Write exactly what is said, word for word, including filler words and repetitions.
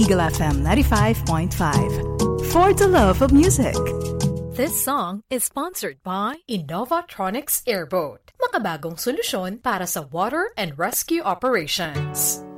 Eagle F M ninety-five point five. For the love of music. This song is sponsored by Innovatronics Airboat. Makabagong solusyon para sa water and rescue operations.